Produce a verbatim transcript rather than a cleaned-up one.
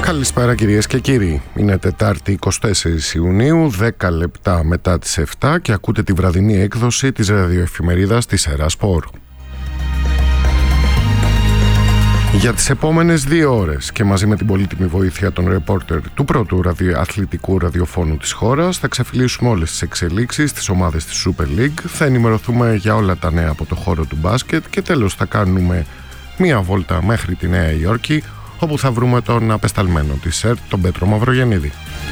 Καλησπέρα κυρίες και κύριοι. Είναι Τετάρτη εικοστή τέταρτη Ιουνίου, δέκα λεπτά μετά τις επτά και ακούτε τη βραδινή έκδοση της ραδιοεφημερίδας της Ερασπορ. Για τις επόμενες δύο ώρες και μαζί με την πολύτιμη βοήθεια των ρεπόρτερ του πρώτου ραδιο... αθλητικού ραδιοφώνου της χώρας θα ξεφυλίσουμε όλες τις εξελίξεις στις ομάδες της Super League, θα ενημερωθούμε για όλα τα νέα από το χώρο του μπάσκετ και τέλος θα κάνουμε μία βόλτα μέχρι τη Νέα Υόρκη, όπου θα βρούμε τον απεσταλμένο της ΕΡΤ, τον Πέτρο Μαυρογεννίδη.